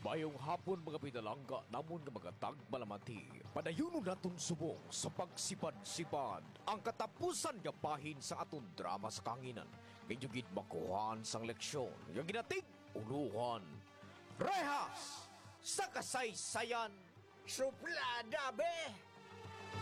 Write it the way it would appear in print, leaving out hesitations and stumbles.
Bayong hapon mga pinalangga namon nga mga tagbalamati. Padayunon naton subong sa pagsipad-sipad ang katapusan nga bahin sa aton drama sa kanginan. Ngayon gid makuhaan sang leksyon nga ginatig uluhan. Rehas sa kasaysayan. Suplada, be!